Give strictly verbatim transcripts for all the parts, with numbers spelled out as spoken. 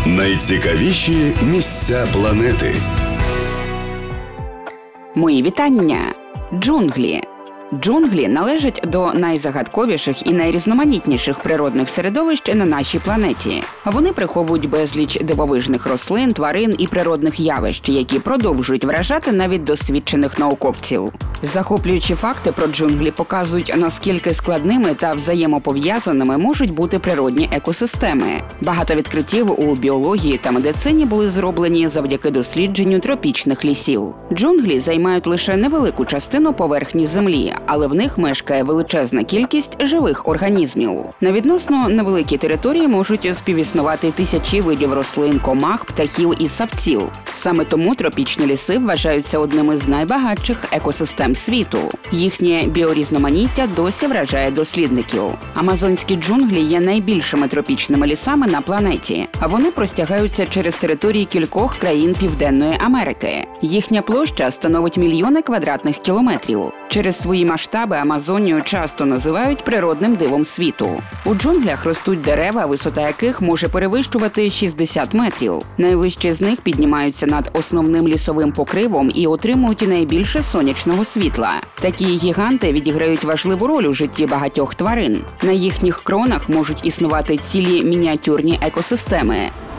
Найцікавіші місця планети. Мої вітання! Джунглі. Джунглі належать до найзагадковіших і найрізноманітніших природних середовищ на нашій планеті. Вони приховують безліч дивовижних рослин, тварин і природних явищ, які продовжують вражати навіть досвідчених науковців. Захоплюючі факти про джунглі показують, наскільки складними та взаємопов'язаними можуть бути природні екосистеми. Багато відкриттів у біології та медицині були зроблені завдяки дослідженню тропічних лісів. Джунглі займають лише невелику частину поверхні Землі, але в них мешкає величезна кількість живих організмів. На відносно невеликій території можуть співіснувати тисячі видів рослин, комах, птахів і савців. Саме тому тропічні ліси вважаються одними з найбагатших екосистем світу. Їхнє біорізноманіття досі вражає дослідників. Амазонські джунглі є найбільшими тропічними лісами на планеті. Вони простягаються через території кількох країн Південної Америки. Їхня площа становить мільйони квадратних кілометрів. Через свої масштаби Амазонію часто називають природним дивом світу. У джунглях ростуть дерева, висота яких може перевищувати шістдесят метрів. Найвищі з них піднімаються над основним лісовим покривом і отримують найбільше сонячного світла. Такі гіганти відіграють важливу роль у житті багатьох тварин. На їхніх кронах можуть існувати цілі мініатюрні екосистеми.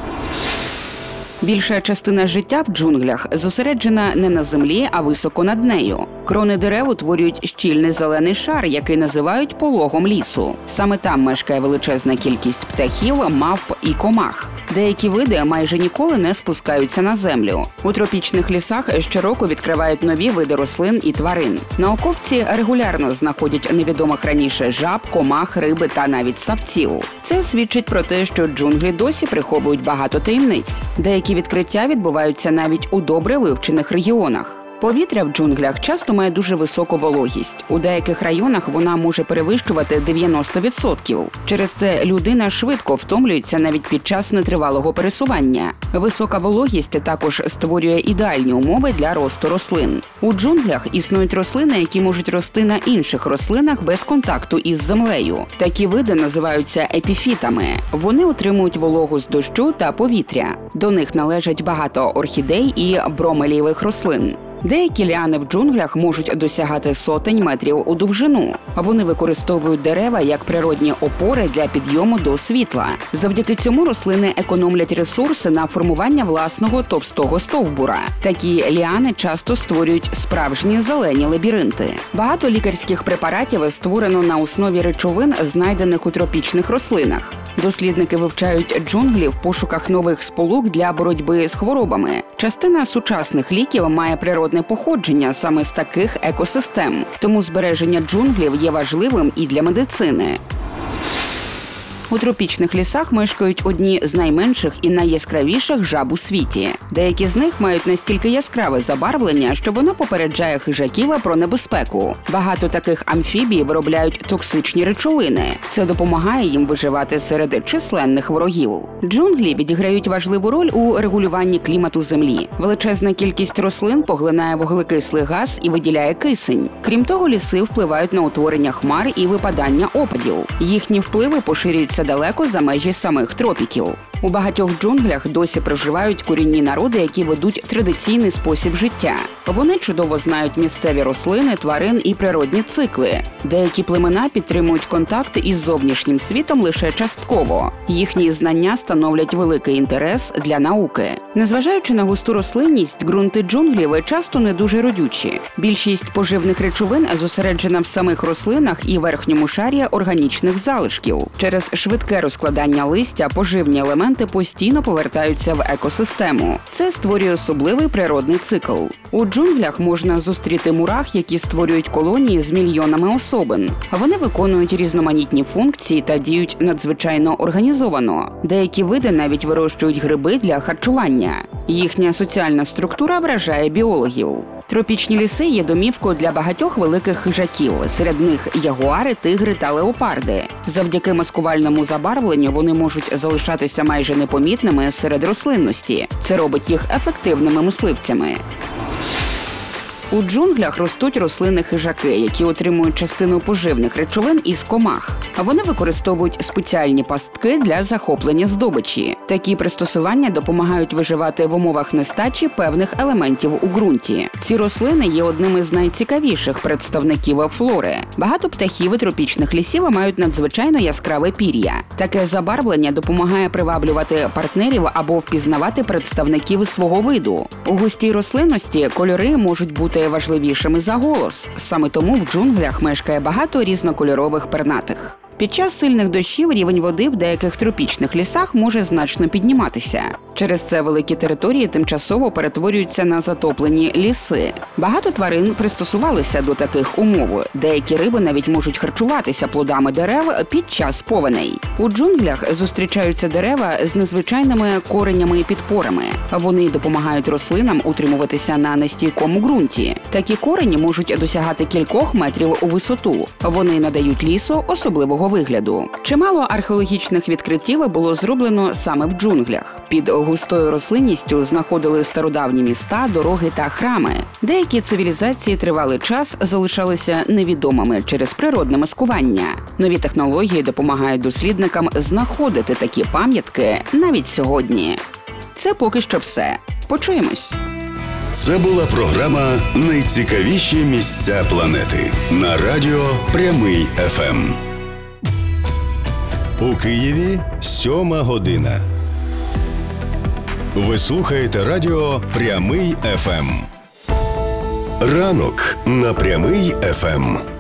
Більша частина життя в джунглях зосереджена не на землі, а високо над нею. Крони дерев утворюють щільний зелений шар, який називають пологом лісу. Саме там мешкає величезна кількість птахів, мавп і комах. Деякі види майже ніколи не спускаються на землю. У тропічних лісах щороку відкривають нові види рослин і тварин. Науковці регулярно знаходять невідомих раніше жаб, комах, риби та навіть савців. Це свідчить про те, що джунглі досі приховують багато таємниць. Деякі відкриття відбуваються навіть у добре вивчених регіонах. Повітря в джунглях часто має дуже високу вологість. У деяких районах вона може перевищувати дев'яносто відсотків. Через це людина швидко втомлюється навіть під час нетривалого пересування. Висока вологість також створює ідеальні умови для росту рослин. У джунглях існують рослини, які можуть рости на інших рослинах без контакту із землею. Такі види називаються епіфітами. Вони отримують вологу з дощу та повітря. До них належать багато орхідей і бромелієвих рослин. Деякі ліани в джунглях можуть досягати сотень метрів у довжину. Вони використовують дерева як природні опори для підйому до світла. Завдяки цьому рослини економлять ресурси на формування власного товстого стовбура. Такі ліани часто створюють справжні зелені лабіринти. Багато лікарських препаратів створено на основі речовин, знайдених у тропічних рослинах. Дослідники вивчають джунглі в пошуках нових сполук для боротьби з хворобами. Частина сучасних ліків має природне походження саме з таких екосистем. Тому збереження джунглів є важливим і для медицини. У тропічних лісах мешкають одні з найменших і найяскравіших жаб у світі. Деякі з них мають настільки яскраве забарвлення, що воно попереджає хижаків про небезпеку. Багато таких амфібій виробляють токсичні речовини. Це допомагає їм виживати серед численних ворогів. Джунглі відіграють важливу роль у регулюванні клімату Землі. Величезна кількість рослин поглинає вуглекислий газ і виділяє кисень. Крім того, ліси впливають на утворення хмар і випадання опадів. Їхні впливи поширюються далеко за межі самих тропіків. У багатьох джунглях досі проживають корінні народи, які ведуть традиційний спосіб життя. Вони чудово знають місцеві рослини, тварин і природні цикли. Деякі племена підтримують контакт із зовнішнім світом лише частково. Їхні знання становлять великий інтерес для науки. Незважаючи на густу рослинність, ґрунти джунглів часто не дуже родючі. Більшість поживних речовин зосереджена в самих рослинах і верхньому шарі органічних залишків. Через швидке розкладання листя поживні елементи постійно повертаються в екосистему. Це створює особливий природний цикл. У джунглях можна зустріти мурах, які створюють колонії з мільйонами особин. Вони виконують різноманітні функції та діють надзвичайно організовано. Деякі види навіть вирощують гриби для харчування. Їхня соціальна структура вражає біологів. Тропічні ліси є домівкою для багатьох великих хижаків. Серед них ягуари, тигри та леопарди. Завдяки маскувальному забарвленню вони можуть залишатися майже непомітними серед рослинності. Це робить їх ефективними мисливцями. У джунглях ростуть рослини хижаки, які отримують частину поживних речовин із комах. А вони використовують спеціальні пастки для захоплення здобичі. Такі пристосування допомагають виживати в умовах нестачі певних елементів у ґрунті. Ці рослини є одним із найцікавіших представників флори. Багато птахів і тропічних лісів мають надзвичайно яскраве пір'я. Таке забарвлення допомагає приваблювати партнерів або впізнавати представників свого виду. У густій рослинності кольори можуть бути важливішими за голос. Саме тому в джунглях мешкає багато різнокольорових пернатих. Під час сильних дощів рівень води в деяких тропічних лісах може значно підніматися. Через це великі території тимчасово перетворюються на затоплені ліси. Багато тварин пристосувалися до таких умов. Деякі риби навіть можуть харчуватися плодами дерев під час повеней. У джунглях зустрічаються дерева з незвичайними коренями і підпорами. Вони допомагають рослинам утримуватися на нестійкому ґрунті. Такі корені можуть досягати кількох метрів у висоту. Вони надають лісу особливого вигляду. Чимало археологічних відкриттів було зроблено саме в джунглях. Під густою рослинністю знаходили стародавні міста, дороги та храми. Деякі цивілізації тривалий час залишалися невідомими через природне маскування. Нові технології допомагають дослідникам знаходити такі пам'ятки навіть сьогодні. Це поки що все. Почуємось. Це була програма «Найцікавіші місця планети» на радіо Прямий еф ем. У Києві сьома година. Ви слухаєте радіо Прямий еф ем. Ранок на Прямий еф ем.